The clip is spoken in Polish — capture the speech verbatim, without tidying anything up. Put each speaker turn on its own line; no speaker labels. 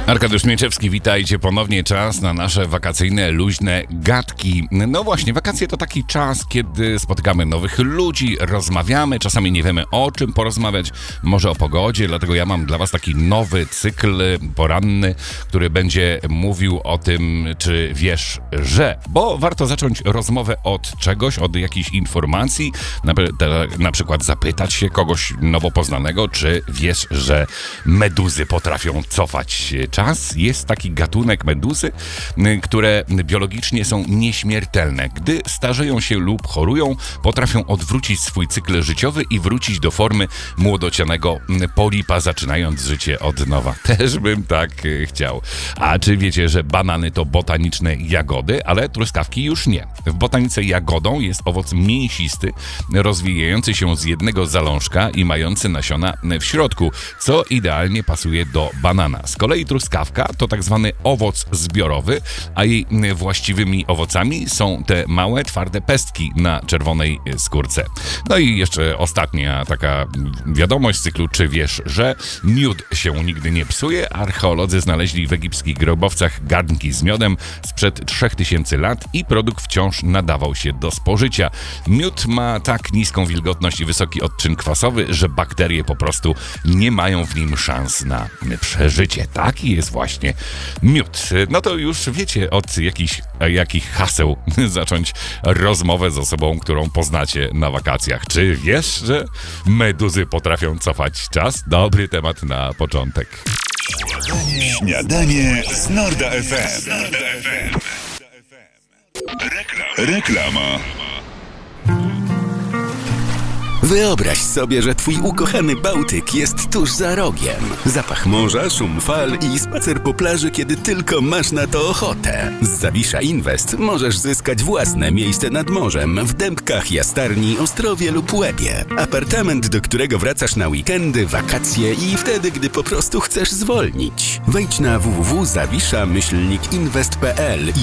Arkadiusz Mieczewski, witajcie ponownie. Czas na nasze wakacyjne, luźne gadki. No właśnie, wakacje to taki czas, kiedy spotykamy nowych ludzi, rozmawiamy, czasami nie wiemy o czym porozmawiać, może o pogodzie, dlatego ja mam dla was taki nowy cykl poranny, który będzie mówił o tym, czy wiesz, że. Bo warto zacząć rozmowę od czegoś, od jakiejś informacji, na, na przykład zapytać się kogoś nowo poznanego, czy wiesz, że meduzy potrafią cofać czas. Jest taki gatunek meduzy, które biologicznie są nieśmiertelne. Gdy starzeją się lub chorują, potrafią odwrócić swój cykl życiowy i wrócić do formy młodocianego polipa, zaczynając życie od nowa. Też bym tak chciał. A czy wiecie, że banany to botaniczne jagody, ale truskawki już nie. W botanice jagodą jest owoc mięsisty, rozwijający się z jednego zalążka i mający nasiona w środku, co idealnie pasuje do banana. Z kolei truskawka to tak zwany owoc zbiorowy, a jej właściwymi owocami są te małe, twarde pestki na czerwonej skórce. No i jeszcze ostatnia taka wiadomość z cyklu, czy wiesz, że miód się nigdy nie psuje? Archeolodzy znaleźli w egipskich grobowcach garnki z miodem sprzed trzech tysięcy lat i produkt wciąż nadawał się do spożycia. Miód ma tak niską wilgotność i wysoki odczyn kwasowy, że bakterie po prostu nie mają w nim szans na przeżycie. Taki jest właśnie miód. No to już wiecie, od jakich, jakich haseł zacząć rozmowę z osobą, którą poznacie na wakacjach. Czy wiesz, że meduzy potrafią cofać czas? Dobry temat na początek.
Śniadanie z Norda F M. Reklama.
Wyobraź sobie, że twój ukochany Bałtyk jest tuż za rogiem. Zapach morza, szum fal i spacer po plaży, kiedy tylko masz na to ochotę. Z Zawisza Invest możesz zyskać własne miejsce nad morzem w Dębkach, Jastarni, Ostrowie lub Łebie. Apartament, do którego wracasz na weekendy, wakacje i wtedy, gdy po prostu chcesz zwolnić. Wejdź na w w w kropka zawisza myślnik inwest kropka p l